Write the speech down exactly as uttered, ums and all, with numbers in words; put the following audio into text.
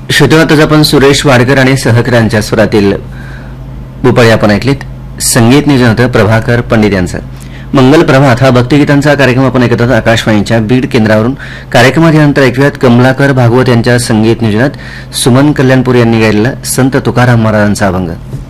श्रोतेवातच आपण सुरेश वाडकर आणि सहकाऱ्यांच्या स्वरातील भूपाळी आपण ऐकलीत. संगीत नियोजन होतं प्रभाकर पंडित यांचं. मंगल प्रभात हा भक्तिगीतांचा कार्यक्रम आपण ऐकत आहोत आकाशवाणीच्या बीड केंद्रावरून. कार्यक्रमात यानंतर ऐकूयात कमलाकर भागवत यांच्या संगीत नियोजनात सुमन कल्याणपूर यांनी गायलेला संत तुकाराम महाराजांचा अभंग.